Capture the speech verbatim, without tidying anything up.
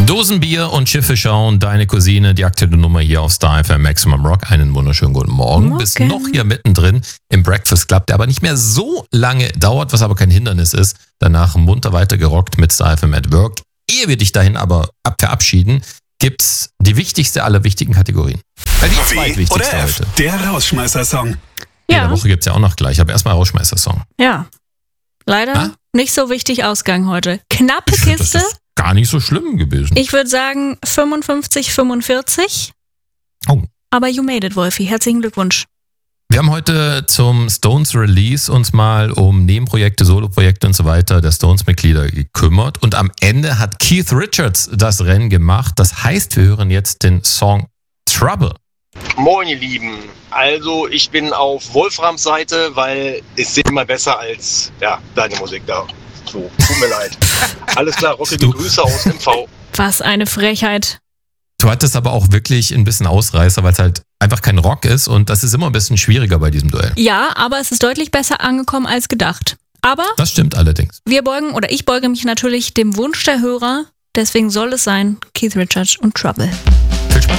Dosenbier und Schiffe schauen, deine Cousine, die aktuelle Nummer hier auf Star F M Maximum Rock. Einen wunderschönen guten Morgen. Morgen. Bist noch hier mittendrin im Breakfast Club, der aber nicht mehr so lange dauert, was aber kein Hindernis ist. Danach munter weitergerockt mit Star F M at Work. Ehe wir dich dahin aber ab verabschieden, gibt's die wichtigste aller wichtigen Kategorien. Weil die zweitwichtigste heute. Der Rausschmeißer-Song. Ja. In Ja, der Woche gibt's ja auch noch gleich, aber erstmal Rausschmeißer-Song. ja. Leider Na? nicht so wichtig Ausgang heute. Knappe Ich find, Kiste. Das ist gar nicht so schlimm gewesen. Ich würde sagen fünfundfünfzig, fünfundvierzig. Oh. Aber you made it, Wolfi. Herzlichen Glückwunsch. Wir haben heute zum Stones Release uns mal um Nebenprojekte, Soloprojekte und so weiter der Stones-Mitglieder gekümmert. Und am Ende hat Keith Richards das Rennen gemacht. Das heißt, wir hören jetzt den Song Trouble. Moin ihr Lieben, also ich bin auf Wolframs Seite, weil es ist immer besser als ja, deine Musik da. So, tut mir leid. Alles klar, rockige Du- Grüße aus M V. Was eine Frechheit. Du hattest aber auch wirklich ein bisschen Ausreißer, weil es halt einfach kein Rock ist und das ist immer ein bisschen schwieriger bei diesem Duell. Ja, aber es ist deutlich besser angekommen als gedacht. Aber Das stimmt allerdings. wir beugen, oder ich beuge mich natürlich dem Wunsch der Hörer. Deswegen soll es sein, Keith Richards und Trouble.